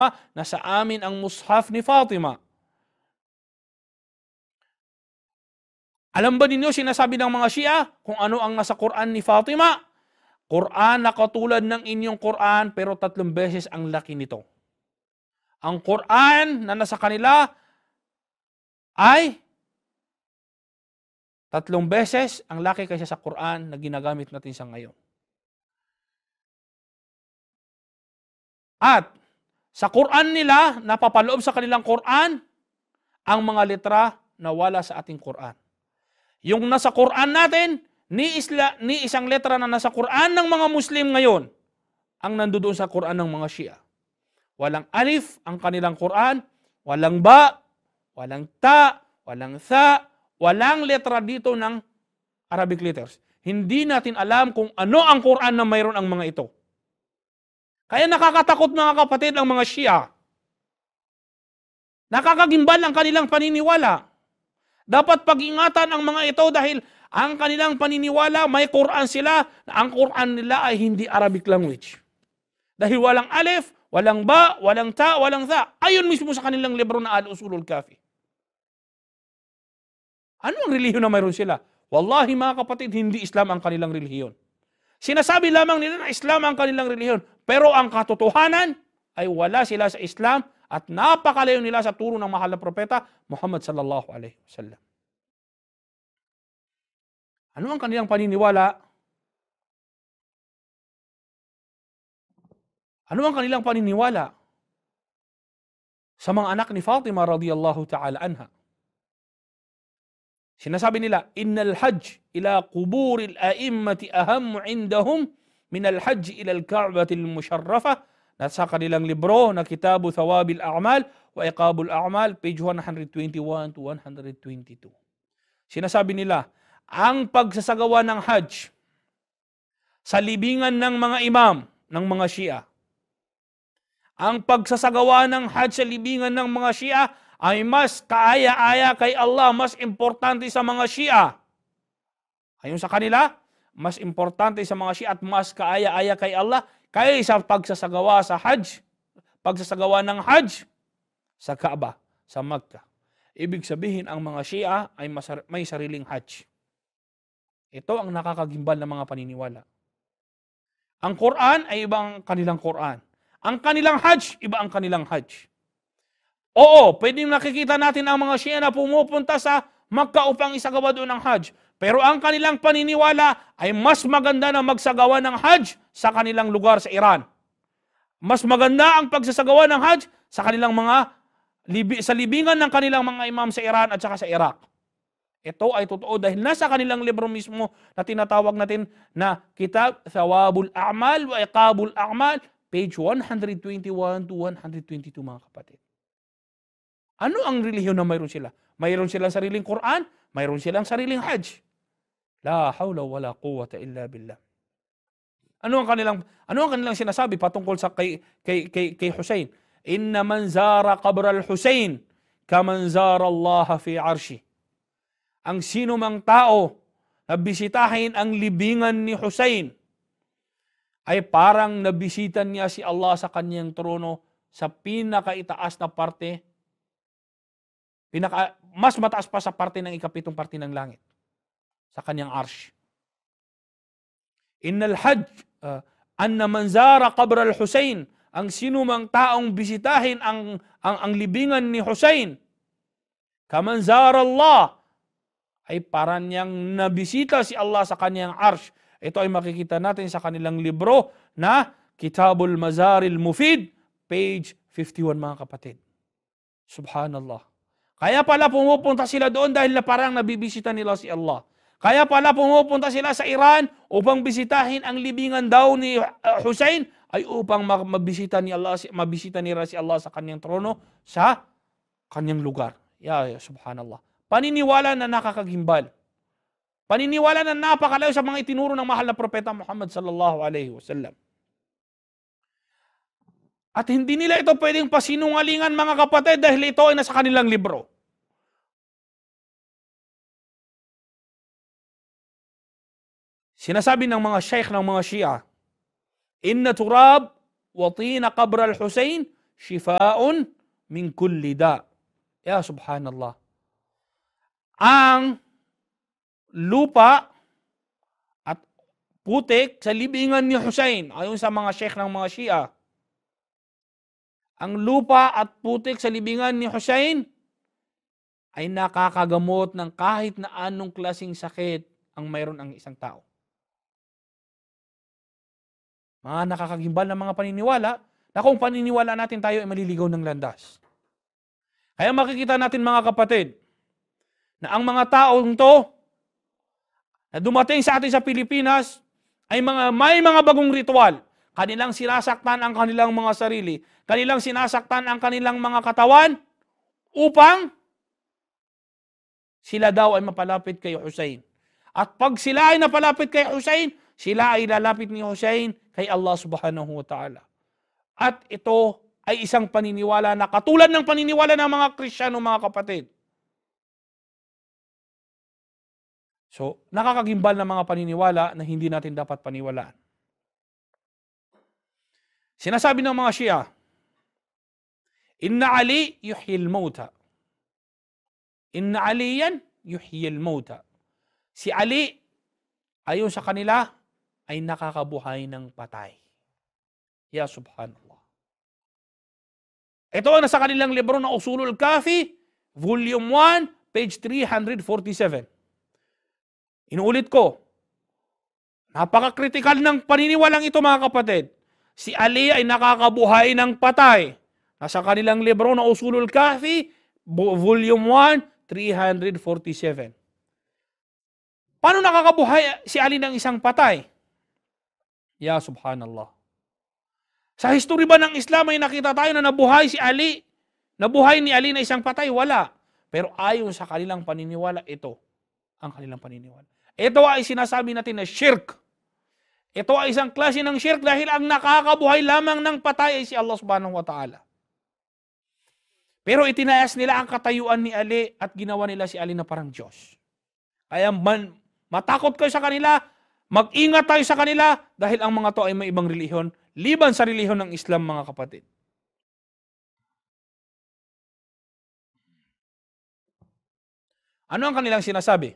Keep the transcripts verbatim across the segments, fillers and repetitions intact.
na sa amin ang mushaf ni Fatima. Alam ba ninyo, sinasabi ng mga Shia kung ano ang nasa Quran ni Fatima? Quran na katulad ng inyong Quran pero tatlong beses ang laki nito. Ang Quran na nasa kanila ay tatlong beses ang laki kaysa sa Quran na ginagamit natin sa ngayon. At sa Quran nila, napapaloob sa kanilang Quran ang mga letra na wala sa ating Quran. Yung nasa Quran natin, ni, isla, ni isang letra na nasa Quran ng mga Muslim ngayon, ang nandoon sa Quran ng mga Shia. Walang alif ang kanilang Quran, walang ba, walang ta, walang tha, walang letra dito ng Arabic letters. Hindi natin alam kung ano ang Quran na mayroon ang mga ito. Kaya nakakatakot mga kapatid ang mga Shia. Nakakagimbal ang kanilang paniniwala. Dapat pag-ingatan ang mga ito dahil ang kanilang paniniwala, may Quran sila, na ang Quran nila ay hindi Arabic language. Dahil walang alif, walang ba, walang ta, walang tha. Ayon mismo sa kanilang libro na Al-Usulul Kafi. Ano ang relihiyon na mayroon sila? Wallahi mga kapatid, hindi Islam ang kanilang relihiyon. Sinasabi lamang nila na Islam ang kanilang relihiyon. Pero ang katotohanan ay wala sila sa Islam at napakalayo nila sa turo ng mahal na propeta Muhammad sallallahu alaihi wasallam. Ano ang kanilang paniniwala? Ano ang kanilang paniniwala sa mga anak ni Fatima radhiyallahu ta'ala anha? Sinasabi nila, innal hajj ila quburil a'immati ahammu indahum min al-hajj ila al-Ka'bati al-musharrafa. Nasa kanilang libro na Kitabu Thawabil A'mal wa Iqabul A'mal, page one twenty-one to one twenty-two. Sinasabi nila, ang pagsasagawa ng hajj sa libingan ng mga imam ng mga Shia, ang pagsasagawa ng hajj sa libingan ng mga Shia ay mas kaaya-aya kay Allah, mas importante sa mga Shia. Ayon sa kanila, mas importante sa mga Shia at mas kaaya-aya kay Allah kaysa pagsasagawa sa hajj, pagsasagawa ng hajj sa Kaaba, sa Makkah. Ibig sabihin, ang mga Shia ay may sariling hajj. Ito ang nakakagimbal ng mga paniniwala. Ang Quran ay ibang kanilang Quran. Ang kanilang hajj, iba ang kanilang hajj. Oo, pwedeng nakikita natin ang mga Shia na pumupunta sa Makkah upang isagawa doon ang hajj. Pero ang kanilang paniniwala ay mas maganda na magsagawa ng hajj sa kanilang lugar sa Iran. Mas maganda ang pagsasagawa ng hajj sa kanilang mga sa libingan ng kanilang mga imam sa Iran at saka sa Iraq. Ito ay totoo dahil nasa kanilang libro mismo na tinatawag natin na Kitab Thawabul A'mal wa Iqabul A'mal, page one twenty-one to one twenty-two mga kapatid. Ano ang relihiyon na mayroon sila? Mayroon silang sariling Quran, mayroon silang sariling hajj. La hawla wala quwwata illa billah. Ano ang kanilang ano ang kanilang sinasabi patungkol sa kay kay kay, kay Hussein? Inna man zara qabr al-Husayn kaman zara Allah fi arshi. Ang sino mang tao na bisitahin ang libingan ni Hussein ay parang nabisitan niya si Allah sa kanyang trono sa pinakaitaas na parte, pinaka, mas mataas pa sa parte ng ikapitong parte ng langit, sa kanyang arsh. Innal hajj, uh, anna man zara qabr al-Husayn, ang sinumang taong bisitahin ang, ang, ang libingan ni Hussein, kaman zara Allah, ay parang niyang nabisita si Allah sa kanyang arsh. Ito ay makikita natin sa kanilang libro na Kitabul Mazaril Mufid, page fifty-one mga kapatid. Subhanallah. Kaya pala pumupunta sila doon dahil na parang nabibisita nila si Allah. Kaya pala pumupunta sila sa Iran upang bisitahin ang libingan daw ni Hussein ay upang mabisita ni Allah, mabisita nila si Allah sa kanyang trono sa kanyang lugar. Ya, ya subhanallah. Paniniwala na nakakagimbal. Paniniwala na napakalayo sa mga itinuro ng mahal na propeta Muhammad sallallahu alaihi wasallam. At hindi nila ito pwedeng pasinungalingan mga kapatid dahil ito ay nasa kanilang libro. Sinasabi ng mga sheikh ng mga Shia, inna turab wa tina qabr al-Husayn shifaa'un min kulli da'. Ya subhanallah. Ang lupa at putik sa libingan ni Hussein, ayon sa mga sheikh ng mga Shia, ang lupa at putik sa libingan ni Hussein ay nakakagamot ng kahit na anong klaseng sakit ang mayroon ang isang tao. Mga nakakagimbal na mga paniniwala na kung paniniwala natin tayo ay maliligaw ng landas. Kaya makikita natin mga kapatid, na ang mga taong to na dumating sa atin sa Pilipinas ay mga, may mga bagong ritual. Kanilang sinasaktan ang kanilang mga sarili. Kanilang sinasaktan ang kanilang mga katawan upang sila daw ay mapalapit kay Hussein. At pag sila ay napalapit kay Hussein, sila ay lalapit ni Hussein kay Allah subhanahu wa ta'ala. At ito ay isang paniniwala na katulad ng paniniwala ng mga Kristiyano, mga kapatid. So, nakakagimbal na mga paniniwala na hindi natin dapat paniwalaan. Sinasabi ng mga Shia, Inna Ali yuhyil mauta. Inna Aliyan yuhyil mauta. Si Ali, ayon sa kanila, ay nakakabuhay ng patay. Ya subhanallah. Ito ang nasa kanilang libro na Usulul Kafi, Volume one, page three forty-seven. Inuulit ko, napaka-critical ng paniniwalang ito, mga kapatid. Si Ali ay nakakabuhay ng patay. Nasa kanilang libro na Usulul Kafi, Volume one, three forty-seven. Paano nakakabuhay si Ali ng isang patay? Ya subhanallah. Sa history ba ng Islam ay nakita tayo na nabuhay si Ali? Nabuhay ni Ali na isang patay? Wala. Pero ayon sa kanilang paniniwala, ito ang kanilang paniniwala. Ito ay sinasabi natin na shirk. Ito ay isang klase ng shirk dahil ang nakakabuhay lamang ng patay ay si Allah subhanahu wa ta'ala. Pero itinayas nila ang katayuan ni Ali at ginawa nila si Ali na parang Diyos. Kaya man, matakot kayo sa kanila, mag-ingat tayo sa kanila dahil ang mga to ay may ibang relihiyon, liban sa relihiyon ng Islam, mga kapatid. Ano ang kanilang sinasabi?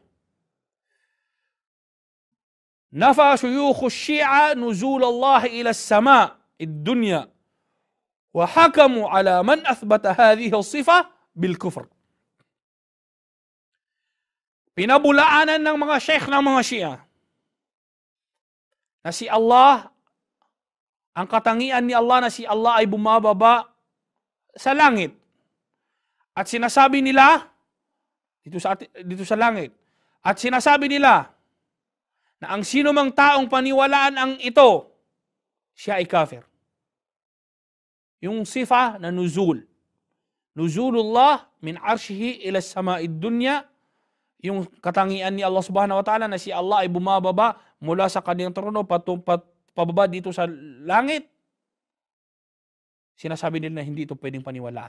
Nafa shuyukh ash-Shia nuzul Allah ila as-sama' ad-dunya wa hakamu ala man athbata hadhihi as-sifa bil kufr. Pinabulaanan ng mga sheikh ng mga Shia na si Allah, ang katangian ni Allah na si Allah ay bumababa sa langit. At sinasabi nila dito sa dito sa langit. At sinasabi nila na ang sino mang taong paniwalaan ang ito, siya ay kafir. Yung sifa na nuzul. Nuzulullah min arshihi ila sama'id dunya, yung katangian ni Allah subhanahu wa ta'ala na si Allah ay bumababa mula sa kanyang trono patumpat pababa dito sa langit. Sinasabi nila na hindi ito pwedeng paniwalaan.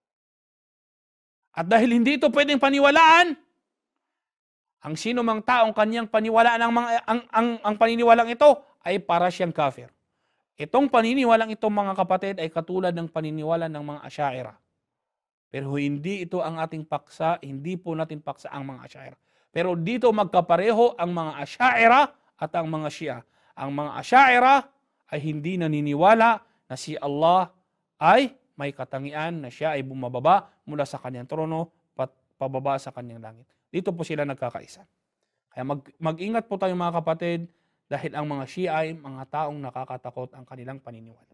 At dahil hindi ito pwedeng paniwalaan, ang sino mang taong kanyang paniwalaan ang, mga, ang, ang, ang paniniwalang ito ay para siyang kafir. Itong paniniwalang ito, mga kapatid, ay katulad ng paniniwala ng mga Asy'ariyah. Pero hindi ito ang ating paksa, hindi po natin paksa ang mga Asy'ariyah. Pero dito magkapareho ang mga Asy'ariyah at ang mga Shia. Ang mga Asy'ariyah ay hindi naniniwala na si Allah ay may katangian na siya ay bumababa mula sa kanyang trono pat pababa sa kanyang langit. Dito po sila nagkakaisa. Kaya mag, mag-ingat po tayo, mga kapatid, dahil ang mga Shia ay mga taong nakakatakot ang kanilang paniniwala.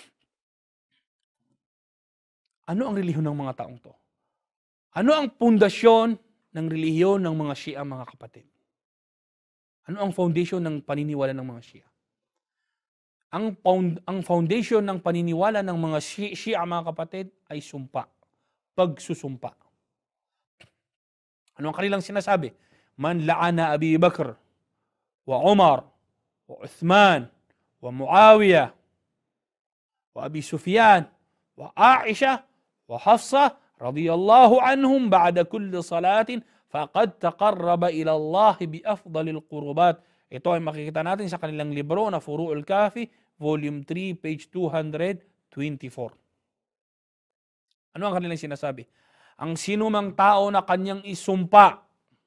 Ano ang relihiyon ng mga taong to? Ano ang pundasyon ng relihiyon ng mga Shia, mga kapatid? Ano ang foundation ng paniniwala ng mga Shia? Ang, pound, ang foundation ng paniniwala ng mga Shia, mga kapatid, ay sumpa. Pagsusumpa. Ano ang kanilang sinasabi? Man la'ana Abi Bakr, wa Umar, wa Uthman, wa Muawiyah, wa Abi Sufyan, wa Aisha, wa Hafsa, radiyallahu anhum ba'da kulli salatin, faqad taqarraba ila Allah bi afdalil qurubat. Ito ay makikita natin sa kanilang libro na Furu'ul Kafi, Volume three, page two twenty-four. Ano ang kanilang sinasabi? Ang sinumang tao na kanyang isumpa,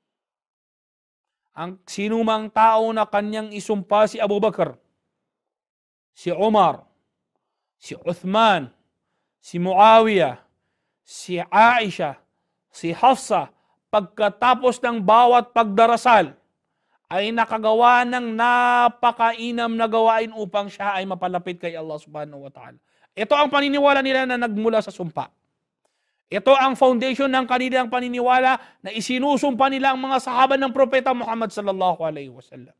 ang sinumang tao na kanyang isumpa si Abu Bakar, si Umar, si Uthman, si Muawiyah, si Aisha, si Hafsa, pagkatapos ng bawat pagdarasal, ay nakagawa ng napakainam na gawain upang siya ay mapalapit kay Allah subhanahu wa ta'ala. Ito ang paniniwala nila na nagmula sa sumpa. Ito ang foundation ng kanilang paniniwala na isinusumpa nila ang mga sahaba ng Propeta Muhammad sallallahu alaihi wasallam.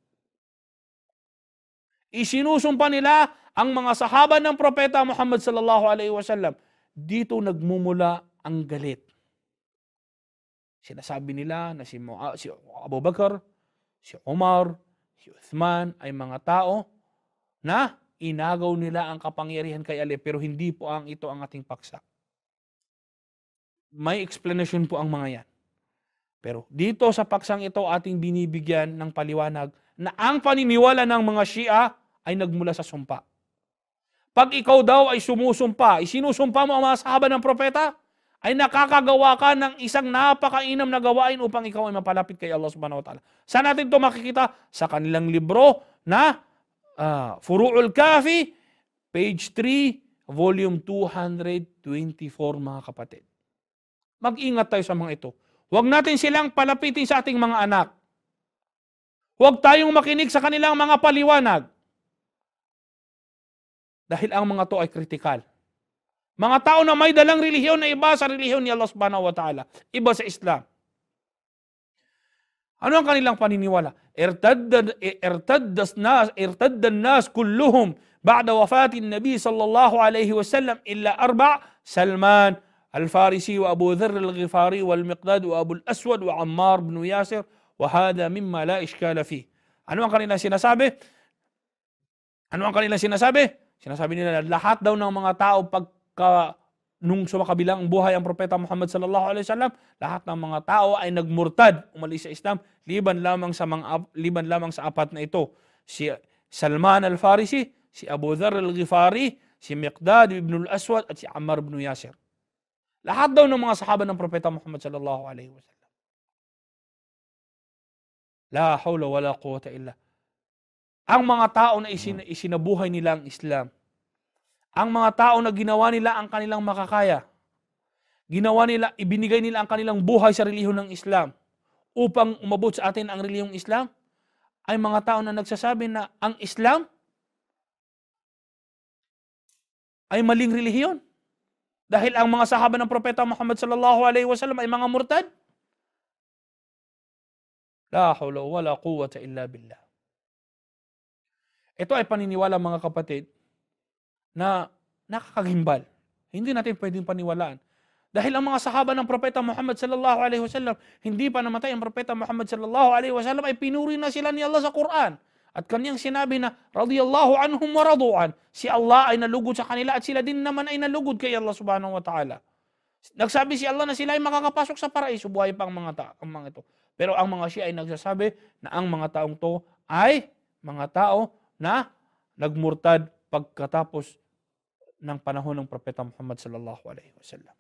Isinusumpa nila ang mga sahaba ng Propeta Muhammad sallallahu alaihi wasallam. Dito nagmumula ang galit. Sinasabi nila na si, Mua, si Abu Bakar, si Umar, si Uthman ay mga tao na inagaw nila ang kapangyarihan kay Ali, pero hindi po ang ito ang ating paksa. May explanation po ang mga yan. Pero dito sa paksang ito ating binibigyan ng paliwanag na ang paniniwala ng mga Shia ay nagmula sa sumpa. Pag ikaw daw ay sumusumpa, isinusumpa mo ang mga sahaba ng propeta, ay nakakagawa ka ng isang napakainam na gawain upang ikaw ay mapalapit kay Allah subhanahu wa ta'ala. Saan natin ito makikita? Sa kanilang libro na uh, Furu'ul Kafi, page three, volume two twenty-four, mga kapatid. Mag-ingat tayo sa mga ito. Huwag natin silang palapitin sa ating mga anak. Huwag tayong makinig sa kanilang mga paliwanag. Dahil ang mga to ay kritikal. Mga tao na may dalang relihiyon na iba sa relihiyon ni Allah subhanahu wa ta'ala. Iba sa Islam. Ano ang kanilang paniniwala? Irtadda irtaddas nas irtaddan nas kulluhum ba'da wafatin Nabi sallallahu alayhi wa sallam illa arba' Salman al-Farisi wa Abu Dharr al-Ghifari wal Miqdad wa Abu al-Aswad wa Ammar ibn Yasir wa hadha mimma la ishkala fi. Ano ang kanilang sinasabi? Ano ang kanilang sinasabi? Sinasabi nila lahat daw ng mga tao pag Ka, nung sumakabilang buhay ang Propeta Muhammad sallallahu alaihi wasallam, lahat ng mga tao ay nagmurtad, umalis sa Islam, liban lamang sa mga liban lamang sa apat na ito. Si Salman al-Farisi, si Abu Dharr al-Ghifari, si Miqdad ibn al-Aswad at si Ammar ibn Yasir. Lahat daw ng mga sahaba ng Propeta Muhammad sallallahu alaihi wasallam. La hawla wala quwwata illa. Ang mga tao na isin, isinabuhay nila ang Islam, ang mga tao na ginawa nila ang kanilang makakaya, ginawa nila, ibinigay nila ang kanilang buhay sa relihiyon ng Islam upang umabot sa atin ang relihiyong Islam, ay mga tao na nagsasabi na ang Islam ay maling relihiyon. Dahil ang mga sahaba ng Propeta Muhammad sallallahu alaihi wasallam ay mga murtad. La hawla wala quwwata illa billah. Ito ay paniniwala, mga kapatid, na nakakagimbal. Hindi natin pwedeng paniwalaan. Dahil ang mga sahaba ng Propeta Muhammad sallallahu alaihi wasallam, hindi pa namatay ang Propeta Muhammad sallallahu alaihi wasallam, ay pinuri na sila ni Allah sa Quran. At kanyang sinabi na, radiyallahu anhum wa radu'an. Si Allah ay nalugod sa kanila at sila din naman ay nalugod kay Allah subhanahu wa ta'ala. Nagsabi si Allah na sila ay makakapasok sa paraiso, buhay pa ang mga, ta- ang mga ito. Pero ang mga Shia ay nagsasabi na ang mga taong to ay mga tao na nagmurtad pagkatapos ng panahon ng Propeta Muhammad sallallahu alaihi wasallam.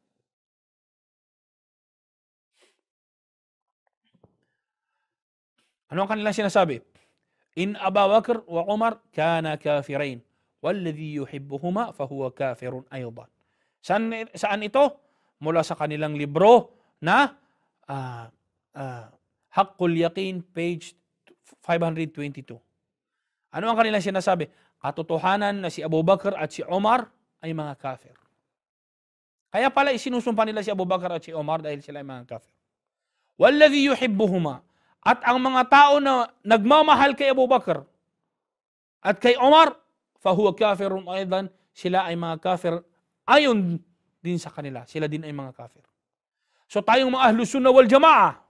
Ano ang kanilang sinasabi? In Abu Bakr wa Umar kana kafirain walladhi yuhibbuhuma fahuwa kafirun aydan. Saan, saan ito? Mula sa kanilang libro na uh, uh, Haqqul Yaqin, page five twenty-two. Ano ang kanilang sinasabi? Katotohanan na si Abu Bakr at si Umar ay mga kafir. Kaya pala isinusumpa nila si Abu Bakr at si Umar dahil sila ay mga kafir. Walladhi yuhibbuhuma. At ang mga tao na nagmamahal kay Abu Bakr at kay Umar, fahuwa kafirun aydan, sila ay mga kafir ayon din sa kanila. Sila din ay mga kafir. So tayong mga ahlus sunnah wal jamaa,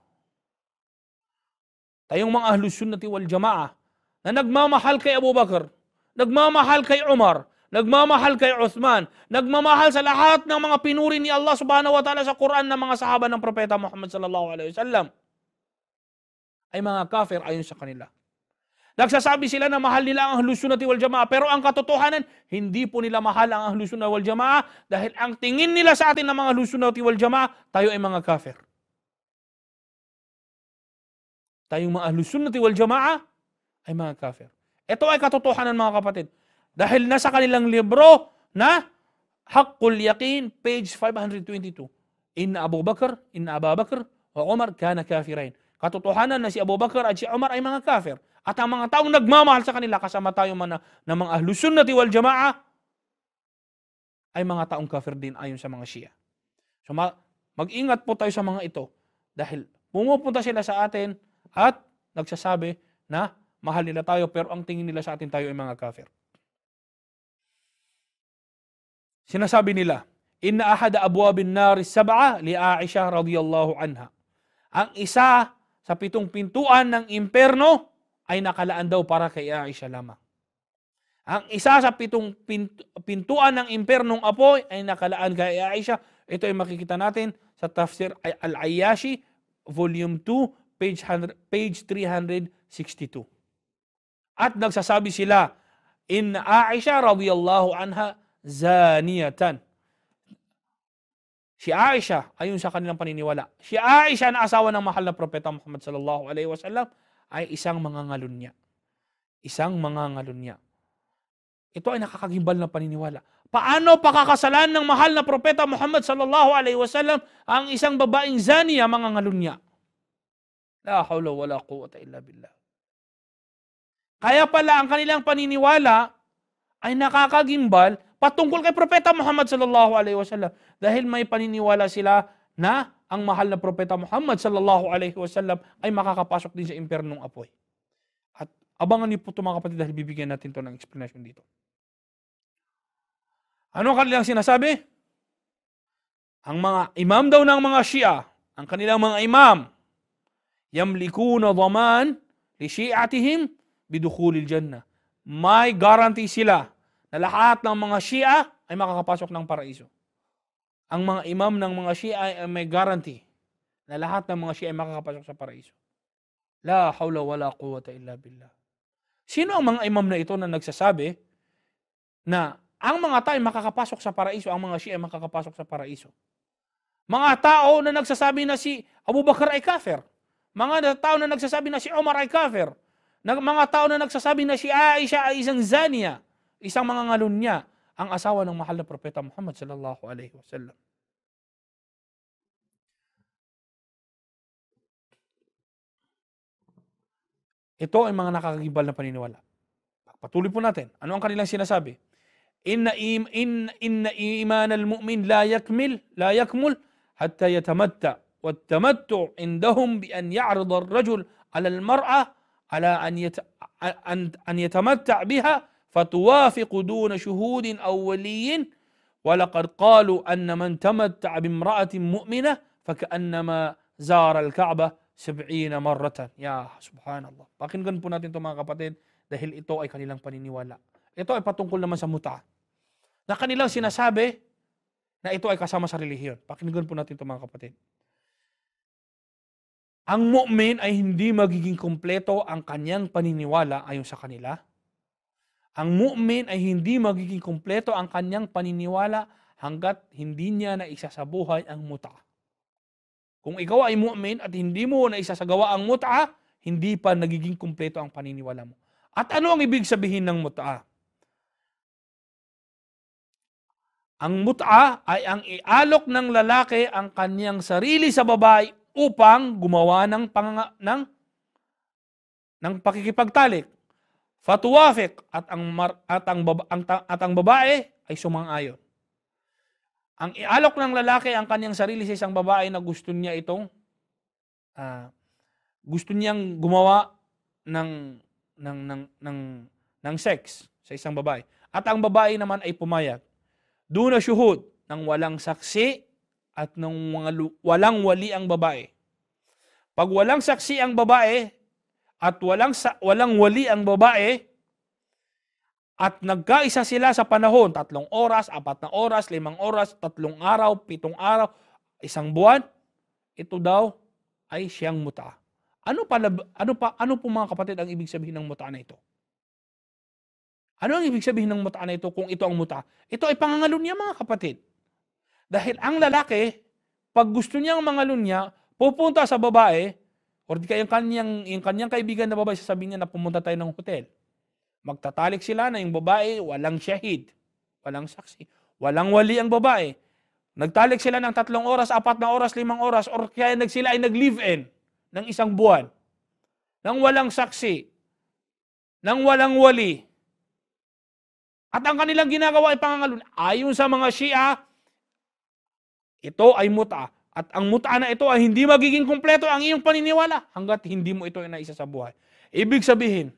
tayong mga ahlus sunnah wal jamaa na nagmamahal kay Abu Bakr, nagmamahal kay Umar, nagmamahal kay Uthman, nagmamahal sa lahat ng mga pinuri ni Allah subhanahu wa ta'ala sa Quran ng mga sahaba ng Propeta Muhammad sallallahu alaihi wasallam, ay mga kafir ayon sa kanila. Nagsasabi sila na mahal nila ang Ahlus Sunnati wal Jamaa, pero ang katotohanan, hindi po nila mahal ang Ahlus Sunnati wal Jamaa dahil ang tingin nila sa atin ng mga Ahlus Sunnati wal Jamaa, tayo ay mga kafir. Tayong mga Ahlus Sunnati wal Jamaa ay mga kafir. Ito ay katotohanan mga kapatid. Dahil nasa kanilang libro na Haqqul Yaqin, page five twenty-two. Inna Abu Bakr, Inna Abu Bakr, wa Umar kana kafirain. Katotohanan na si Abu Bakr at si Umar ay mga kafir. At ang mga taong nagmamahal sa kanila, kasama tayo man na mga Ahlus Sunnati wal Jamaa, ay mga taong kafir din ayon sa mga Shia. So mag-ingat po tayo sa mga ito. Dahil pumupunta sila sa atin at nagsasabi na mahal nila tayo, pero ang tingin nila sa atin tayo ay mga kafir. Sinasabi nila, Inna ahada abwabin nari sab'a li Aisha radhiyallahu anha. Ang isa sa pitong pintuan ng imperno ay nakalaan daw para kay Aisha lamang. Ang isa sa pitong pintuan ng impernong apoy ay nakalaan kay Aisha. Ito ay makikita natin sa Tafsir Al-Ayyashi, volume two, page, page three sixty-two. At nagsasabi sila, Inna Aisha radhiyallahu anha zaniyatan. Si Aisha, ayon sa kanilang paniniwala, si Aisha na asawa ng mahal na propeta Muhammad sallallahu alaihi wasallam ay isang mangangalunya. Isang mangangalunya. Ito ay nakakagimbal na paniniwala. Paano pakakasalan ng mahal na propeta Muhammad sallallahu alaihi wasallam ang isang babaeng zaniya, mangangalunya? La hawla wala quwwata illa billah. Kaya pala ang kanilang paniniwala ay nakakagimbal patungkol kay propeta Muhammad sallallahu alaihi wasallam dahil may paniniwala sila na ang mahal na propeta Muhammad sallallahu alaihi wasallam ay makakapasok din sa impernong apoy. At abangan niyo po ito mga kapatid dahil bibigyan natin ito ng explanation dito. Ano ang kanilang sinasabi? Ang mga imam daw ng mga Shia, ang kanilang mga imam, yamlikuna dhaman li shi'atihim bidukhulil jannah. May guarantee sila na lahat ng mga Shia ay makakapasok ng paraiso. Ang mga imam ng mga Shia ay may guarantee na lahat ng mga Shia ay makakapasok sa paraiso. La hawla wala quwwata illa billah. Sino ang mga imam na ito na nagsasabi na ang mga tao ay makakapasok sa paraiso, ang mga Shia ay makakapasok sa paraiso? Mga tao na nagsasabi na si Abu Bakr ay kafir. Mga tao na nagsasabi na si Umar ay kafir. Mga tao na nagsasabi na si Aisha ay isang zaniya, isang mangangalunya, ang asawa ng mahal na propeta Muhammad sallallahu alaihi wasallam. Ito ay mga nakakagimbal na paniniwala. Patuloy po natin. Ano ang kanilang sinasabi? Inna im in inna iman al-mu'min la yakmil la yakmul hatta yatamatta wat tamattu indahum bi an ya'rid ar-rajul 'ala al-mar'a 'ala an yat an an yatamatta biha فتوافق دون شهود أو ولي ولقد قالوا أن من تمتع بامرأة مؤمنة فكأنما زار الكعبة سبعين مرة. Ya subhanallah. Pakinggan po natin ito mga kapatid dahil ito ay kanilang paniniwala. Ito ay patungkol naman sa muta na kanilang sinasabi na ito ay kasama sa relihiyon. Pakinggan po natin ito mga kapatid. Ang mu'min ay hindi magiging kumpleto ang kanyang paniniwala ayon sa kanila. Ang mu'min ay hindi magiging kumpleto ang kanyang paniniwala hanggat hindi niya na isasabuhay ang mut'a. Kung ikaw ay mu'min at hindi mo na isasagawa ang mut'a, hindi pa nagiging kumpleto ang paniniwala mo. At ano ang ibig sabihin ng mut'a? Ang mut'a ay ang ialok ng lalaki ang kanyang sarili sa babae upang gumawa ng, pang, ng, ng pakikipagtalik. Fatuwafik at ang mar, at ang baba, ang, at ang babae ay sumang-ayon. Ang ialok ng lalaki ang kanyang sarili sa isang babae na gusto niya itong uh, gusto niyang gumawa ng ng ng ng ng sex sa isang babae. At ang babae naman ay pumayag. Duna syuhud, ng walang saksi at ng mga walang wali ang babae. Pag walang saksi ang babae at walang walang wali ang babae, at nagkaisa sila sa panahon, tatlong oras, apat na oras, limang oras, tatlong araw, pitong araw, isang buwan, ito daw ay siyang mut'a. Ano pa, ano pa, ano po mga kapatid ang ibig sabihin ng muta na ito? Ano ang ibig sabihin ng muta na ito kung ito ang muta? Ito ay pangangalunya mga kapatid. Dahil ang lalaki, pag gusto niyang mangalunya, pupunta sa babae, o di kaya yung kanyang, yung kanyang kaibigan na babae, sasabihin niya na pumunta tayo ng hotel. Magtatalik sila na yung babae, walang syahid, walang saksi, walang wali ang babae. Nagtalik sila ng tatlong oras, apat na oras, limang oras, or kaya nag sila ay nag-live-in ng isang buwan, nang walang saksi, nang walang wali. At ang kanilang ginagawa ay pangangalunya. Ayon sa mga Shia, ito ay muta. At ang muta na ito ay hindi magiging kumpleto ang iyong paniniwala hanggat hindi mo ito inaisa sa buhay. Ibig sabihin,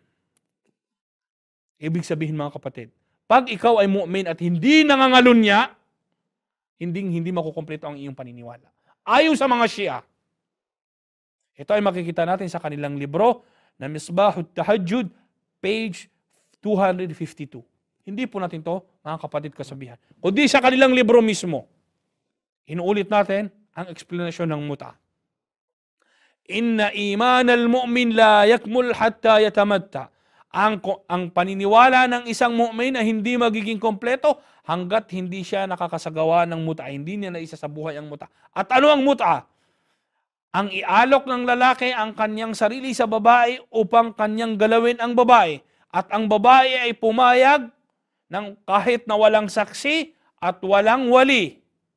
ibig sabihin mga kapatid, pag ikaw ay mu'min at hindi nangangalunya, hindi, hindi makukumpleto ang iyong paniniwala. Ayon sa mga Shia. Ito ay makikita natin sa kanilang libro na Misbahut Tahajjud, page two fifty-two. Hindi po natin to, mga kapatid, kasabihan. Kundi sa kanilang libro mismo. Inuulit natin ang eksplanasyon ng muta. Inna iman al-mu'min la yakmul hatta yatamatta. Ang, ang paniniwala ng isang mu'min ay hindi magiging kompleto hanggat hindi siya nakakasagawa ng muta. Hindi niya naisa sa buhay ang muta. At ano ang muta? Ang ialok ng lalaki ang kanyang sarili sa babae upang kanyang galawin ang babae. At ang babae ay pumayag ng kahit na walang saksi at walang wali.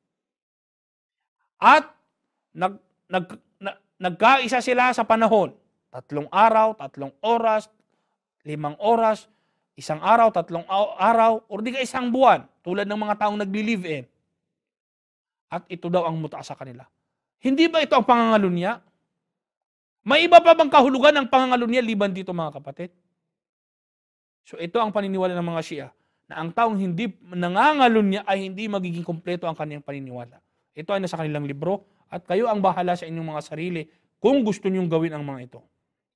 At nag, nag, nag, nagkaisa sila sa panahon. Tatlong araw, tatlong oras, limang oras, isang araw, tatlong araw, o di ka isang buwan, tulad ng mga taong nagli-live-in. At ito daw ang muta sa kanila. Hindi ba ito ang pangangalunya? May iba pa bang kahulugan ng pangangalunya liban dito mga kapatid? So ito ang paniniwala ng mga Shia, na ang taong hindi nangangalunya ay hindi magiging kumpleto ang kanyang paniniwala. Ito ay nasa kanilang libro at kayo ang bahala sa inyong mga sarili kung gusto niyong gawin ang mga ito.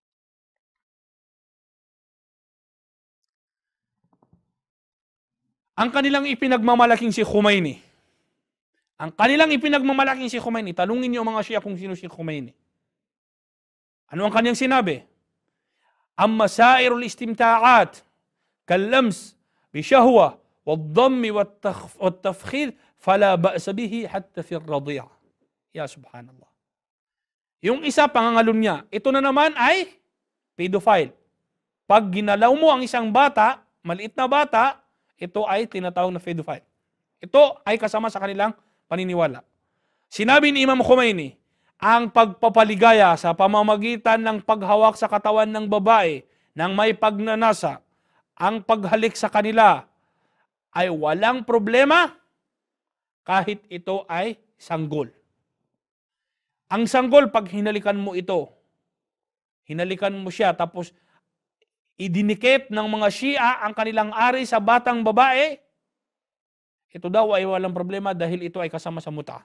Ang kanilang ipinagmamalaking si Khomeini. Ang kanilang ipinagmamalaking si Khomeini. Talungin niyo mga Shia kung sino si Khomeini. Ano ang kanyang sinabi? Amma sairul istimta'at kallams bishahwa wad-dhammi wat-tafkhir fala ba'sa bihi hatta fi ar-radi'a. Ya subhanallah. Yung isa pangangalunya, ito na naman ay pedophile. Pag ginalaw mo ang isang bata, maliit na bata, ito ay tinatawag na pedophile. Ito ay kasama sa kanilang paniniwala. Sinabi ni Imam Khomeini, ang pagpapaligaya sa pamamagitan ng paghawak sa katawan ng babae nang may pagnanasa, ang paghalik sa kanila ay walang problema kahit ito ay sanggol. Ang sanggol, pag hinalikan mo ito, hinalikan mo siya, tapos idinikit ng mga Shia ang kanilang ari sa batang babae, ito daw ay walang problema dahil ito ay kasama sa muta.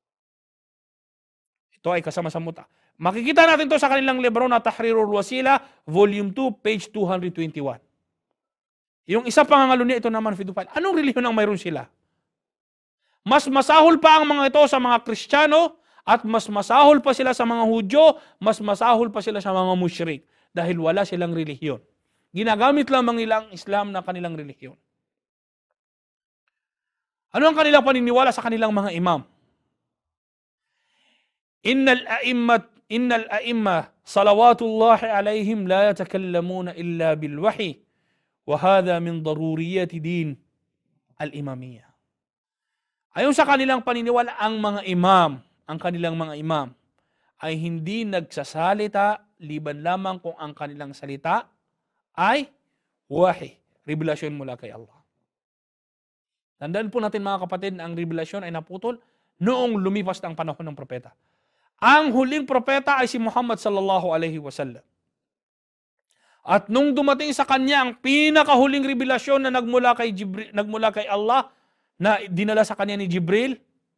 Ito ay kasama sa muta. Makikita natin to sa kanilang libro na Tahrirul Wasila, volume two, page two twenty-one. Yung isa pangangalunya, ito naman pedophile. Anong relihiyon ang mayroon sila? Mas masahol pa ang mga ito sa mga Kristiyano at mas masahol pa sila sa mga Hudyo, mas masahol pa sila sa mga musyrik dahil wala silang relihiyon. Ginagamit lamang nila ang Islam na kanilang relihiyon. Ano ang kanilang paniniwala sa kanilang mga imam? Innal a'immat innal a'imma salawatullahi alaihim la yatakallamuna illa bil wahyi wa hadha min daruriyati din al-imamiyya. Ayon sa kanilang paniniwala, ang mga imam, ang kanilang mga imam ay hindi nagsasalita liban lamang kung ang kanilang salita ay wahi, revelasyon mula kay Allah. Tandaan po natin mga kapatid na ang revelasyon ay naputol noong lumipas na ang panahon ng propeta. Ang huling propeta ay si Muhammad sallallahu alaihi wasallam. At nung dumating sa kanya ang pinakahuling revelasyon na nagmula kay Jibril, nagmula kay Allah, na dinala sa kanya ni Jibril,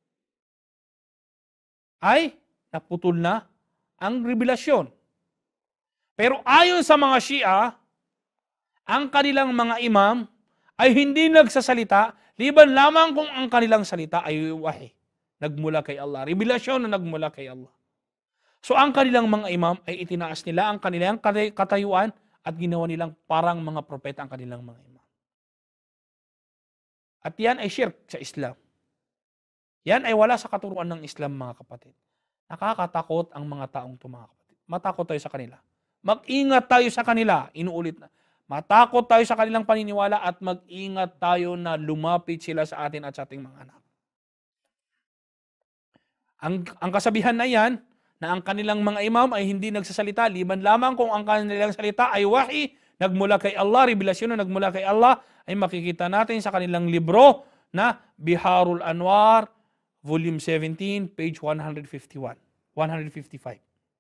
ay naputol na ang revelasyon. Pero ayon sa mga Shia, ang kanilang mga imam ay hindi nagsasalita liban lamang kung ang kanilang salita ay wahi, nagmula kay Allah, revelasyon na nagmula kay Allah. So ang kanilang mga imam ay itinaas nila ang kanilang katayuan at ginawa nilang parang mga propeta ang kanilang mga imam. At yan ay shirk sa Islam. Yan ay wala sa katuruan ng Islam, mga kapatid. Nakakatakot ang mga taong ito, mga kapatid. Matakot tayo sa kanila. Mag-ingat tayo sa kanila. Inuulit na. Matakot tayo sa kanilang paniniwala at mag-ingat tayo na lumapit sila sa atin at sa ating mga anak. Ang, ang kasabihan na yan, na ang kanilang mga imam ay hindi nagsasalita, liban lamang kung ang kanilang salita ay wahi, nagmula kay Allah, revelasyon na nagmula kay Allah, ay makikita natin sa kanilang libro na Biharul Anwar, Volume seventeen, page one fifty-one, one fifty-five.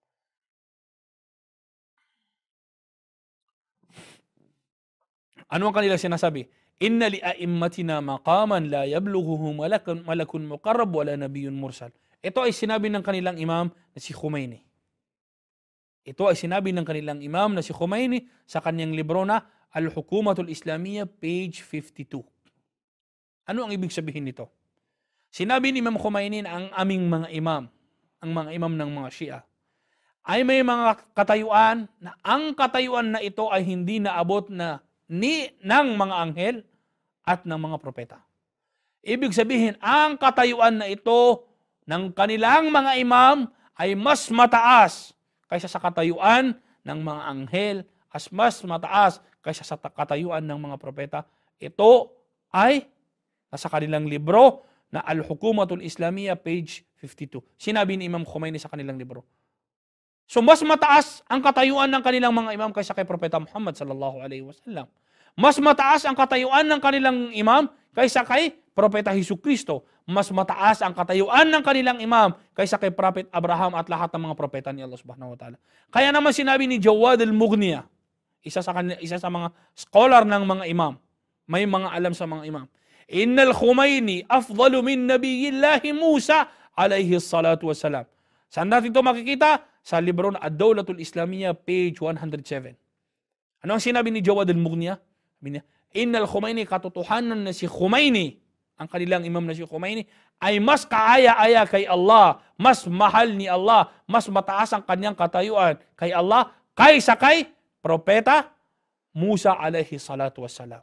Ano ang kanilang sinasabi? Inna li a'immatina maqaman la yablughuhu malakun, malakun muqarrab wala nabiyyun mursal. Ito ay sinabi ng kanilang imam na si Khomeini. Ito ay sinabi ng kanilang imam na si Khomeini sa kanyang libro na Al-Hukumatul Islamiyya, page fifty-two. Ano ang ibig sabihin nito? Sinabi ni Imam Khomeini na ang aming mga imam, ang mga imam ng mga Shia, ay may mga katayuan na ang katayuan na ito ay hindi naabot na ni ng mga anghel at ng mga propeta. Ibig sabihin, ang katayuan na ito ng kanilang mga imam ay mas mataas kaysa sa katayuan ng mga anghel, as mas mataas kaysa sa katayuan ng mga propeta. Ito ay nasa kanilang libro na Al-Hukumatul Islamiyya, page fifty-two. Sinabi ni Imam Khomeini sa kanilang libro. So mas mataas ang katayuan ng kanilang mga imam kaysa kay Propeta Muhammad sallallahu alaihi wasallam. Mas mataas ang katayuan ng kanilang imam kaysa kay Propeta Hesukristo. Mas mataas ang katayuan ng kanilang imam kaysa kay Prophet Abraham at lahat ng mga propeta ni Allah subhanahu wa ta'ala. Kaya naman sinabi ni Jawad al-Mughniya, isa sa, isa sa mga scholar ng mga imam, may mga alam sa mga imam, Innal Khomeini afdalu min nabiyillahi Musa alayhi salatu wassalam. Saan natin ito makikita? Sa libro na Ad-Dawlatul Islamiyya, page one oh seven. Ano ang sinabi ni Jawad al-Mughniya? Innal Khomeini, katotohanan na si Khomeini, ang kanilang imam na si Khomeini, ay mas kaaya-aya kay Allah, mas mahal ni Allah, mas mataas ang kanyang katayuan kay Allah, kaysa kay Propeta Musa alayhi salatu wassalam.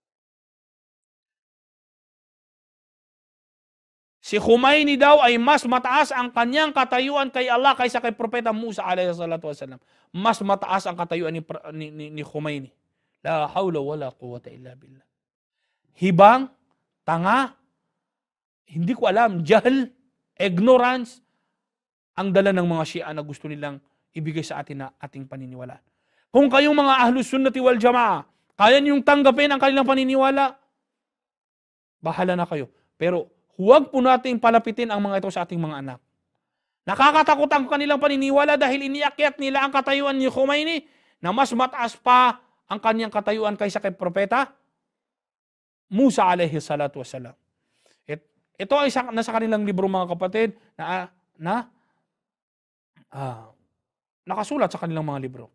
Si Khomeini daw ay mas mataas ang kanyang katayuan kay Allah kaysa kay Propeta Musa alayhi salatu wasalam. Mas mataas ang katayuan ni, ni, ni Khomeini. La hawla wala quwwata illa billah. Hibang, tanga, hindi ko alam, jahl, ignorance, ang dala ng mga Shia na gusto nilang ibigay sa atin na ating paniniwalaan. Kung kayong mga Ahlus Sunnati wal Jamaa, kaya niyong tanggapin ang kanilang paniniwala, bahala na kayo. Pero huwag po nating palapitin ang mga ito sa ating mga anak. Nakakatakot ang kanilang paniniwala dahil iniakyat nila ang katayuan ni Khomeini na mas mataas pa ang kanyang katayuan kaysa kay Propeta Musa alayhi salatu wasalam. It, ito ay sa, nasa kanilang libro, mga kapatid, na, na ah, nakasulat sa kanilang mga libro.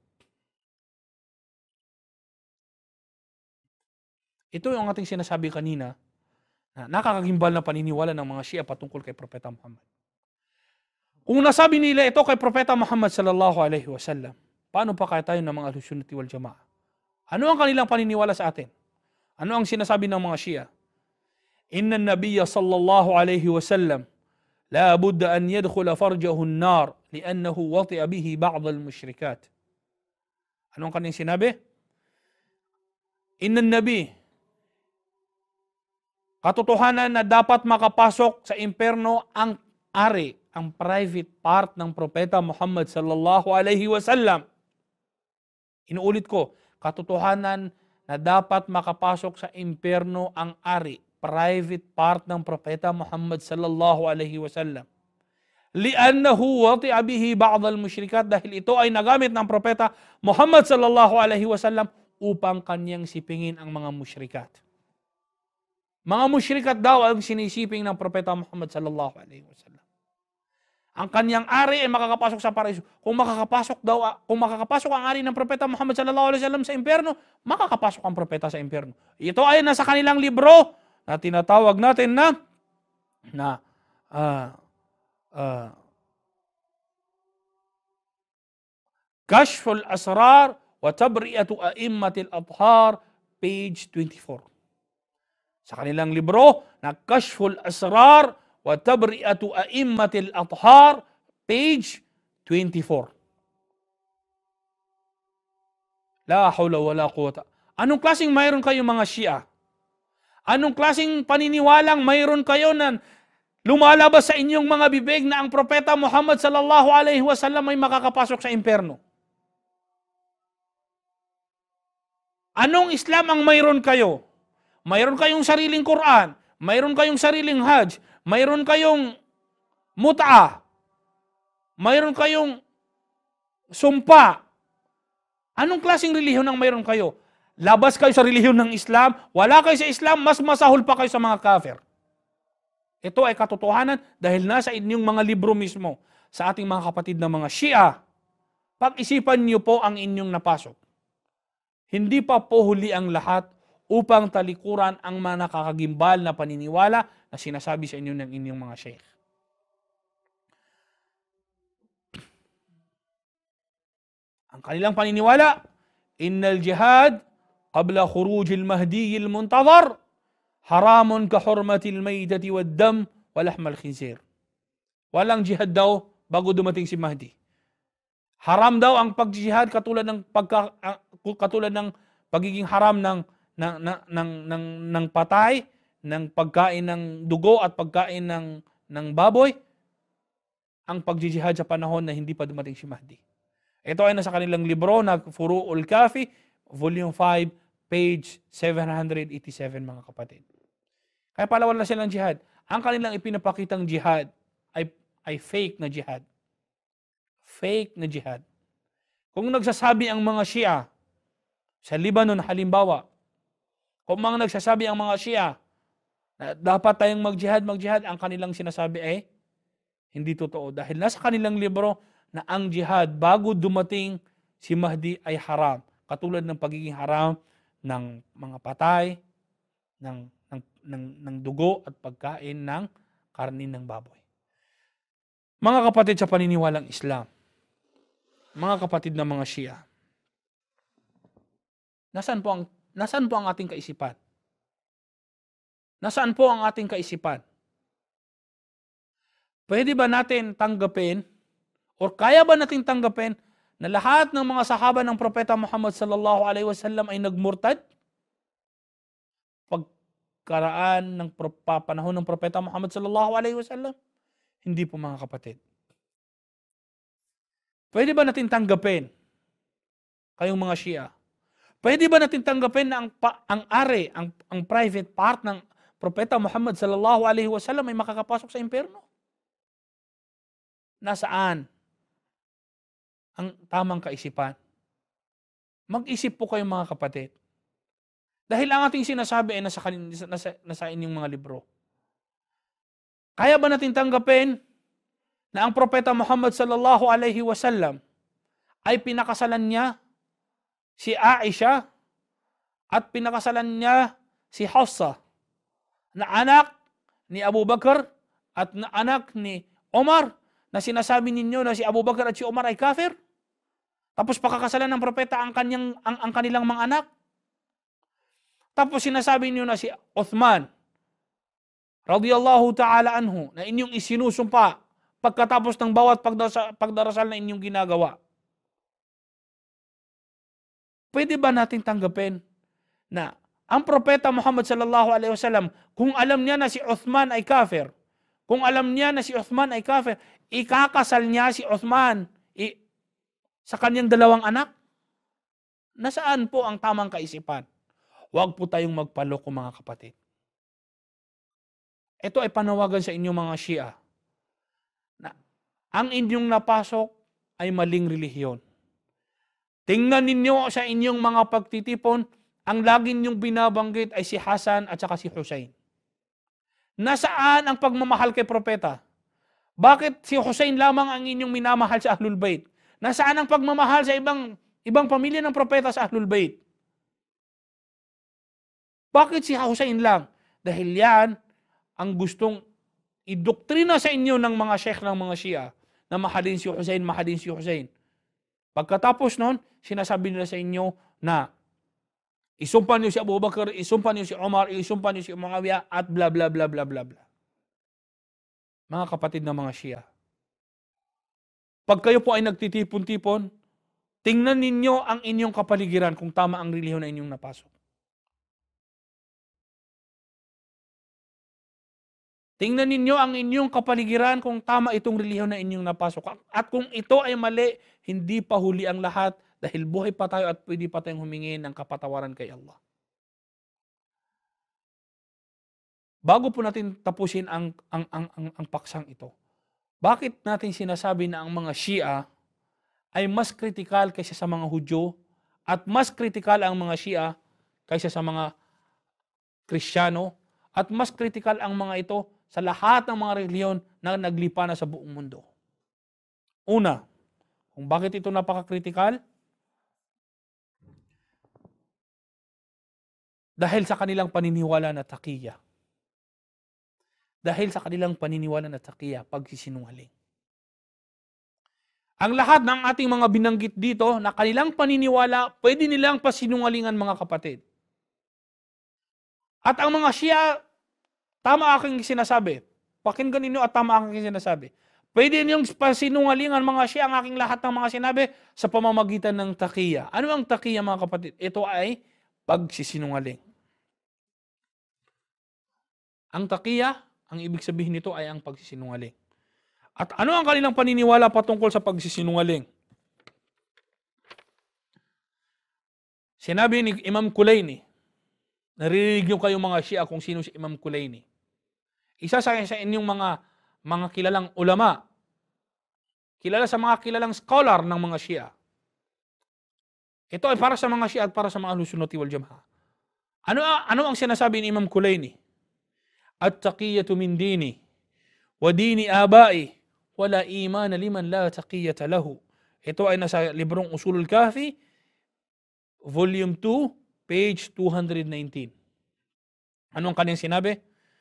Ito yung ating sinasabi kanina, na nakakagimbal na paniniwala ng mga Shia patungkol kay Propeta Muhammad. Kung nasabi nila ito kay Propeta Muhammad sallallahu alaihi wasallam, paano pa kaya tayo ng mga Ahlus Sunnati wal Jamaa? Ano ang kanilang paniniwala sa atin? Ano ang sinasabi ng mga Shia? Inna an-nabiyya sallallahu alaihi wasallam la budda an yadkhula farjahu an-nar li'annahu wati'a bihi ba'd al-mushrikat. Ano ang kanilang sinabi? Inna an-nabiy, katotohanan na dapat makapasok sa impyerno ang ari, ang private part ng Propeta Muhammad sallallahu alaihi wasallam. Inuulit ko, katotohanan na dapat makapasok sa impyerno ang ari, private part ng Propeta Muhammad sallallahu alaihi wasallam. Li'annahu wati'a bihi ba'd al-mushrikat, dahil ito ay nagamit ng Propeta Muhammad sallallahu alaihi wasallam upang kanyang sipingin ang mga mushrikat. Mga mushrikat daw ang sinisiping ng Propeta Muhammad sallallahu alaihi wasallam. Ang kanyang ari ay makakapasok sa paraiso. Kung makakapasok daw, kung makakapasok ang ari ng Propeta Muhammad sallallahu alaihi wasallam sa impyerno, makakapasok ang propeta sa impyerno. Ito ay nasa kanilang libro na tinatawag natin na na uh, uh, Kashful Asrar wa Tabri'atu A'immatil Athhar, page twenty-four. Sa kanilang libro na Kashful Asrar wa Tabri'atu A'immatil Athhar, page twenty-four. La hawla wala quwata. Anong klaseng mayroon kayo mga Shia? Anong klaseng paniniwalang mayroon kayo na lumalabas sa inyong mga bibig na ang propeta Muhammad sallallahu alaihi wasallam ay makakapasok sa impyerno? Anong Islam ang mayroon kayo? Mayroon kayong sariling Quran, mayroon kayong sariling Hajj, mayroon kayong mut'a, mayroon kayong sumpa. Anong klaseng relihiyon ang mayroon kayo? Labas kayo sa relihiyon ng Islam, wala kayo sa Islam, mas masahol pa kayo sa mga kafir. Ito ay katotohanan dahil nasa inyong mga libro mismo. Sa ating mga kapatid na mga Shia, pag-isipan niyo po ang inyong napasok. Hindi pa po huli ang lahat upang talikuran ang mga nakakagimbal na paniniwala na sinasabi sa inyo ng inyong mga sheikh. Ang kanilang paniniwala, innal jihad qabla khurujil mahdiyil muntazar haramun ka hurmatil maydati wad dam wa lahmal khinzir. Walang jihad daw bago dumating si Mahdi. Haram daw ang pagjihad katulad ng pagka, katulad ng pagiging haram ng ng ng ng, ng, ng patay, ng pagkain ng dugo at pagkain ng ng baboy, ang pagjihad sa panahon na hindi pa dumating si Mahdi. Ito ay nasa kanilang libro na Furu'ul Kafi, volume five, page seven eighty-seven, mga kapatid. Kaya pala wala silang jihad. Ang kanilang ipinapakitang jihad ay, ay fake na jihad. Fake na jihad. Kung nagsasabi ang mga Shia sa Lebanon halimbawa, kung mga nagsasabi ang mga Shia na dapat tayong mag-jihad, mag-jihad, ang kanilang sinasabi ay hindi totoo. Dahil nasa kanilang libro na ang jihad bago dumating si Mahdi ay haram. Katulad ng pagiging haram ng mga patay, ng, ng, ng, ng dugo at pagkain ng karne ng baboy. Mga kapatid sa paniniwalang Islam, mga kapatid na mga Shia, nasaan po ang, nasaan po ang ating kaisipan? Nasaan po ang ating kaisipan? Pwede ba natin tanggapin o kaya ba natin tanggapin na lahat ng mga sahaba ng propeta Muhammad sallallahu alaihi wasallam ay nagmurtad? Pagkaraan ng panahon ng propeta Muhammad sallallahu alaihi wasallam? Hindi po, mga kapatid. Pwede ba natin tanggapin, kayong mga Shia, pwede ba natin tanggapin na ang, ang are, ang, ang private part ng propeta Muhammad sallallahu alaihi wasallam ay makakapasok sa impyerno? Nasaan ang tamang kaisipan? Mag-isip po kayo, mga kapatid. Dahil ang ating sinasabi ay nasa, nasa, nasa inyong mga libro. Kaya ba natin tanggapin na ang propeta Muhammad sallallahu alaihi wasallam ay pinakasalan niya si Aisha at pinakasalan niya si Hafsa na anak ni Abu Bakar at na anak ni Omar, na sinasabi ninyo na si Abu Bakar at si Omar ay kafir? Tapos pakakasalan ng propeta ang, kanyang, ang, ang kanilang mga anak? Tapos sinasabi niyo na si Uthman radiyallahu ta'ala anhu na inyong isinusumpa pagkatapos ng bawat pagdarasal, pagdarasal na inyong ginagawa. Pwede ba natin tanggapin na ang propeta Muhammad sallallahu alaihi wasallam, kung alam niya na si Uthman ay kafir, kung alam niya na si Uthman ay kafir, ikakasal niya si Uthman i- sa kanyang dalawang anak? Nasaan po ang tamang kaisipan? Huwag po tayong magpaloko, mga kapatid. Ito ay panawagan sa inyong mga Shia na ang inyong napasok ay maling relihiyon. Tingnan ninyo sa inyong mga pagtitipon, ang lagi ninyong binabanggit ay si Hasan at saka si Hussein. Nasaan ang pagmamahal kay propeta? Bakit si Hussein lamang ang inyong minamahal sa Ahlul Bayt? Nasaan ang pagmamahal sa ibang ibang pamilya ng propeta sa Ahlul Bayt? Bakit si Hussein lang? Dahil yan ang gustong idoktrina sa inyo ng mga sheikh ng mga Shia na mahalin si Hussein, mahalin si Hussein. Pagkatapos nun, sinasabi nila sa inyo na isumpa niyo si Abu Bakar, isumpa niyo si Umar, isumpa niyo si Muawiyah, at bla bla bla bla bla bla. Mga kapatid na mga Shia, pag kayo po ay nagtitipon-tipon, tingnan ninyo ang inyong kapaligiran kung tama ang relihiyon na inyong napasok. Tingnan ninyo ang inyong kapaligiran kung tama itong relihiyon na inyong napasok. At kung ito ay mali, hindi pa huli ang lahat dahil buhay pa tayo at pwede pa tayong humingi ng kapatawaran kay Allah. Bago po natin tapusin ang, ang, ang, ang, ang paksang ito, bakit natin sinasabi na ang mga Shia ay mas kritikal kaysa sa mga Hudyo at mas kritikal ang mga Shia kaysa sa mga Kristiyano at mas kritikal ang mga ito sa lahat ng mga relihiyon na naglipa na sa buong mundo? Una, kung bakit ito napaka-kritikal? Dahil sa kanilang paniniwala na taqiyya. Dahil sa kanilang paniniwala na taqiyya, pagsisinungaling. Ang lahat ng ating mga binanggit dito na kanilang paniniwala, pwede nilang pasinungalingan, mga kapatid. At ang mga Shia, tama aking sinasabi. Pakinggan ninyo at tama aking sinasabi. Pwede niyong pasinungalingan, mga Shia, ang aking lahat ng mga sinabi sa pamamagitan ng taqiyya. Ano ang taqiyya, mga kapatid? Ito ay pagsisinungaling. Ang taqiyya, ang ibig sabihin nito ay ang pagsisinungaling. At ano ang kanilang paniniwala patungkol sa pagsisinungaling? Sinabi ni Imam Kulayni, naririnig niyo kayong mga Shia kung sino si Imam Kulayni. Isa sa, sa inyong mga mga kilalang ulama, kilala sa mga kilalang scholar ng mga Shia. Ito ay para sa mga Shia at para sa mga Ahlus Sunnati wal Jama'ah. Ano, ano ang sinasabi ni Imam Kulayni? At-taqiyatu min dini wa dini abai wala iman liman la taqiyata lahu. Ito ay nasa librong Usulul Kahfi, volume two, page two nineteen. Anong kanyang sinabi?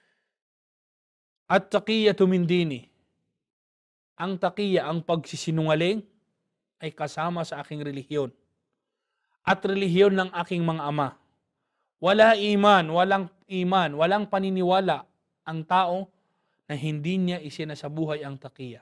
At-taqiyatu min dini. Ang taqiyya, ang pagsisinungaling, ay kasama sa aking relihiyon. At relihiyon ng aking mga ama. Wala iman, walang iman, walang paniniwala ang tao na hindi niya isinasabuhay ang taqiyya.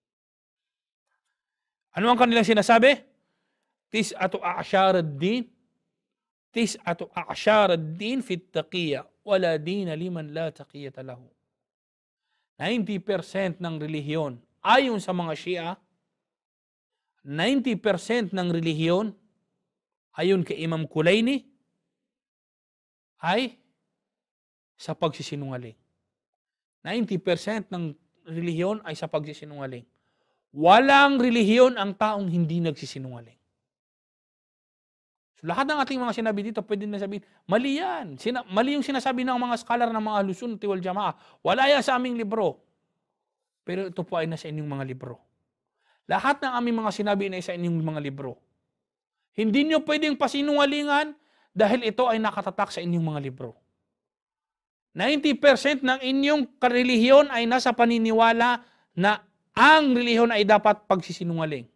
Ano ang kanilang sinasabi? Tis'atu a'syar ad-din, tis'atu a'syar ad-din fit taqiyya, wala din liman la taqiyata lahu. ninety percent ng relihiyon ayon sa mga Shia, ninety percent ng relihiyon ayon kay Imam Kulayni ay sa pagsisinungaling. ninety percent ng relihiyon ay sa pagsisinungaling. Walang relihiyon ang taong hindi nagsisinungaling. So, lahat ng ating mga sinabi dito, pwede na sabihin, mali yan. Sina- mali yung sinasabi ng mga scholar ng mga Ahlus Sunnah wal Jama'ah. Wala yan sa aming libro. Pero ito po ay nasa inyong mga libro. Lahat ng aming mga sinabi ay sa inyong mga libro. Hindi nyo pwedeng pasinungalingan dahil ito ay nakatatak sa inyong mga libro. ninety percent ng inyong relihiyon ay nasa paniniwala na ang relihiyon ay dapat pagsisinungaling.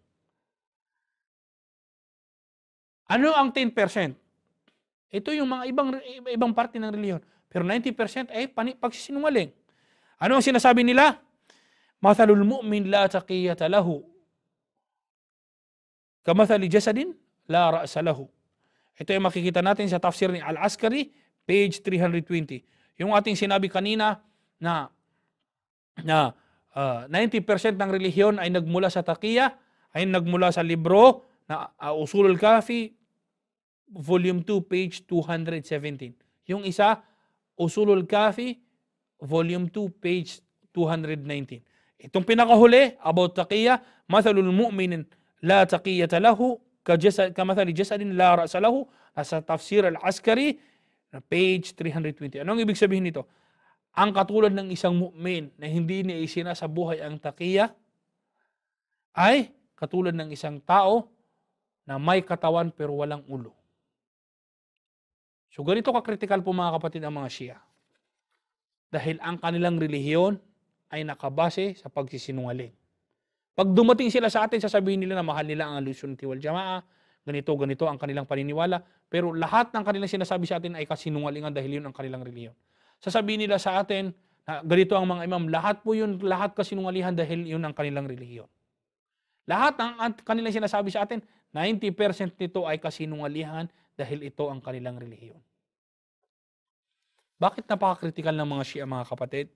Ano ang ten percent? Ito yung mga ibang ibang parte ng relihiyon. Pero ninety percent ay pagsisinungaling. Ano ang sinasabi nila? Mathalul mu'min la taqiyata lahu. Kamathali jasadin la ra'sa lahu. Ito ay makikita natin sa tafsir ni Al-Askari, page three twenty. Yung ating sinabi kanina na, na uh, ninety percent ng relihiyon ay nagmula sa taqiyya, ay nagmula sa libro na uh, Usulul Kahfi, volume two, page two seventeen. Yung isa, Usulul Kahfi, volume two, page two nineteen. Itong pinakahuli, about taqiyya, mathalul mu'minin la taqiyata lahu, kamathali jasadin la ra'sa lahu, nasa tafsir Al-Askari, page three twenty. Anong ibig sabihin nito? Ang katulad ng isang mu'min na hindi niya isinasabuhay ang taqiyya ay katulad ng isang tao na may katawan pero walang ulo. So ganito ka-critical po, mga kapatid, ang mga Shia. Dahil ang kanilang relihiyon ay nakabase sa pagsisinungaling. Pag dumating sila sa atin, sasabihin nila na mahal nila ang Ahlussunnah wal Jamaa, ganito, ganito ang kanilang paniniwala, pero lahat ng kanilang sinasabi sa atin ay kasinungalingan dahil yun ang kanilang relihiyon. Sasabihin nila sa atin na ganito ang mga imam, lahat po yun, lahat kasinungalingan dahil yun ang kanilang relihiyon. Lahat ng kanilang sinasabi sa atin, ninety percent nito ay kasinungalingan dahil ito ang kanilang relihiyon. Bakit napaka-critical ng mga Shia, mga kapatid?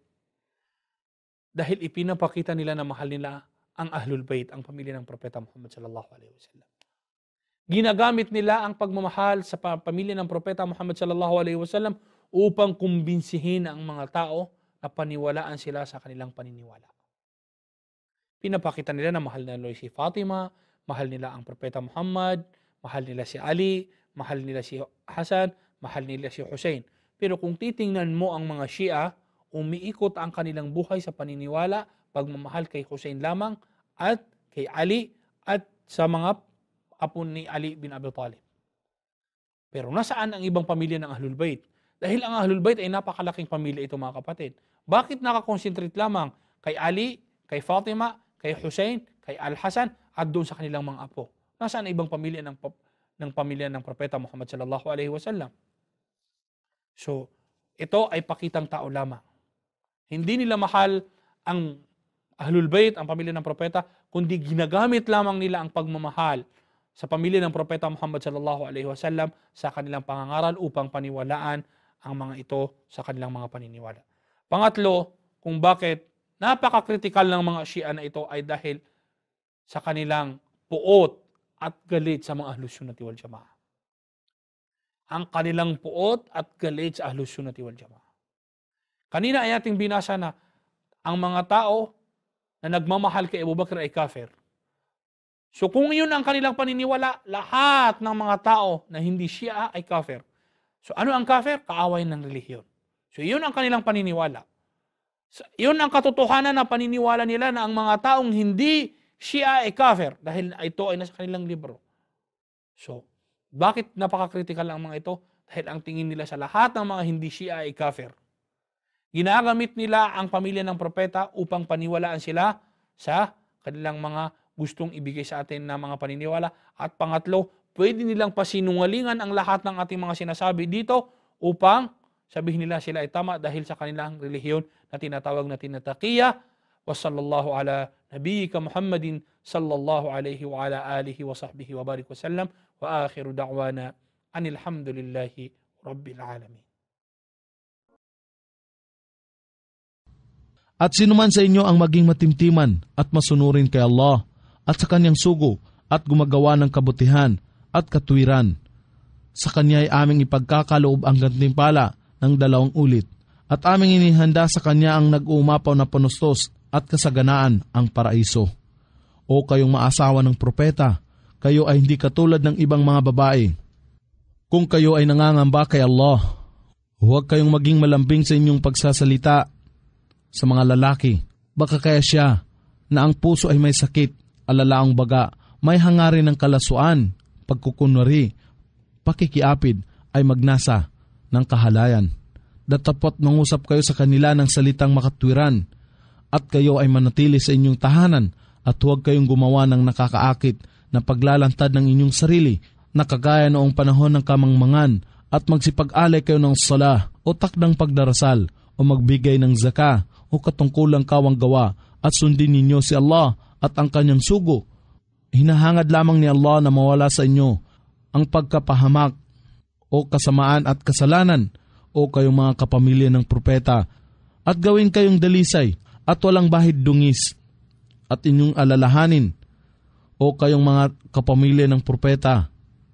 Dahil ipinapakita nila na mahal nila ang Ahlul Bayt, ang pamilya ng Propeta Muhammad sallallahu alaihi wasallam. Ginagamit nila ang pagmamahal sa pamilya ng Propeta Muhammad sallallahu alaihi wasallam upang kumbinsihin ang mga tao na paniwalaan sila sa kanilang paniniwala. Pinapakita nila na mahal nila si Fatima, mahal nila ang Propeta Muhammad, mahal nila si Ali, mahal nila si Hasan, mahal nila si Hussein. Pero kung titingnan mo ang mga Shia, umiikot ang kanilang buhay sa paniniwala, pagmamahal kay Hussein lamang at kay Ali at sa mga apo ni Ali bin Abi Talib. Pero nasaan ang ibang pamilya ng Ahlul Bayt? Dahil ang Ahlul Bayt ay napakalaking pamilya ito, mga kapatid. Bakit nakakonsentrate lamang kay Ali, kay Fatima, kay Hussein, kay Al-Hasan at doon sa kanilang mga apo? Nasaan ang ibang pamilya ng, ng pamilya ng Propeta Muhammad sallallahu alaihi wasallam? So, ito ay pakitang tao lamang. Hindi nila mahal ang Ahlul Bayt, ang pamilya ng Propeta, kundi ginagamit lamang nila ang pagmamahal sa pamilya ng Propeta Muhammad sallallahu alaihi wasallam sa kanilang pangangaral upang paniwalaan ang mga ito sa kanilang mga paniniwala. Pangatlo, kung bakit napaka-critical ng mga Shia na ito ay dahil sa kanilang puot at galit sa mga Ahlussunnah wal Jamaa. Ang kanilang puot at galit sa Ahlussunnah wal Jamaa. Kanina ay ating binasa na ang mga tao na nagmamahal kay Abu Bakr ay kafir. So kung yun ang kanilang paniniwala, lahat ng mga tao na hindi Shia ay kafir. So ano ang kafir? Kaaway ng relihiyon. So yun ang kanilang paniniwala. So, yun ang katotohanan na paniniwala nila na ang mga taong hindi Shia ay kafir dahil ito ay nasa kanilang libro. So, bakit napaka-critical ang mga ito? Dahil ang tingin nila sa lahat ng mga hindi Shia ay kafir. Ginagamit nila ang pamilya ng propeta upang paniwalaan sila sa kanilang mga gustong ibigay sa atin na mga paniniwala. At pangatlo, pwede nilang pasinungalingan ang lahat ng ating mga sinasabi dito upang sabihin nila sila ay tama dahil sa kanilang relihiyon na tinatawag natin na taqiyya. Wa sallallahu ala nabiyyika Muhammadin sallallahu alayhi wa ala alihi wa sahbihi wa barik wa sallam wa akhiru da'wana anil hamdulillahi rabbil alamin. At sino man sa inyo ang maging matimtiman at masunurin kay Allah at sa kanyang sugo at gumagawa ng kabutihan at katuwiran, sa kanya ay aming ipagkakaloob ang gantimpala ng dalawang ulit at aming inihanda sa kanya ang nag-uumapaw na panustos at kasaganaan ang paraiso. O kayong maasawa ng propeta, kayo ay hindi katulad ng ibang mga babae. Kung kayo ay nangangamba kay Allah, huwag kayong maging malambing sa inyong pagsasalita sa mga lalaki. Baka kaya siya na ang puso ay may sakit, alalaang baga, may hangarin ng kalasuan, pagkukunwari, pakikiapid ay magnasa ng kahalayan. Datapot mangusap kayo sa kanila ng salitang makatwiran at kayo ay manatili sa inyong tahanan at huwag kayong gumawa ng nakakaakit na paglalantad ng inyong sarili na kagaya noong panahon ng kamangmangan at magsipag-alay kayo ng salah o takdang pagdarasal o magbigay ng zaka o katungkulang kawang gawa at sundin ninyo si Allah at ang kanyang sugo. Hinahangad lamang ni Allah na mawala sa inyo ang pagkapahamak o kasamaan at kasalanan o kayong mga kapamilya ng propeta at gawin kayong dalisay at walang bahid dungis at inyong alalahanin o kayong mga kapamilya ng propeta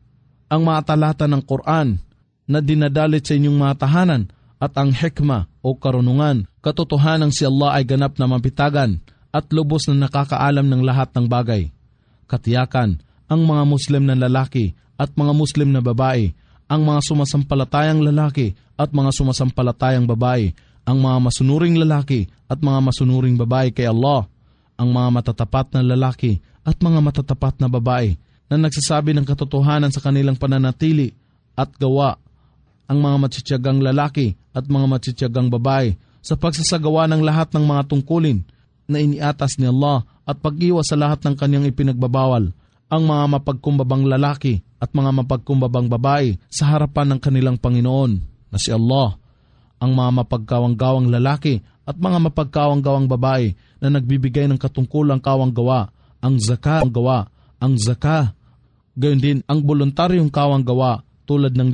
ang mga talata ng Quran na dinadalit sa inyong mga tahanan at ang hikma o karunungan, katotohanan si Allah ay ganap na mapitagan at lubos na nakakaalam ng lahat ng bagay. Katiyakan, ang mga Muslim na lalaki at mga Muslim na babae, ang mga sumasampalatayang lalaki at mga sumasampalatayang babae, ang mga masunuring lalaki at mga masunuring babae kay Allah, ang mga matatapat na lalaki at mga matatapat na babae na nagsasabi ng katotohanan sa kanilang pananatili at gawa, ang mga matsityagang lalaki at mga matsityagang babae sa pagsasagawa ng lahat ng mga tungkulin na iniatas ni Allah at pag-iwas sa lahat ng kanyang ipinagbabawal ang mga mapagkumbabang lalaki at mga mapagkumbabang babae sa harapan ng kanilang Panginoon na si Allah, ang mga mapagkawang-gawang lalaki at mga mapagkawang-gawang babae na nagbibigay ng katungkulang kawang-gawa, ang zakat ang gawa, ang zakah, gayon din ang voluntaryong kawang-gawa tulad ng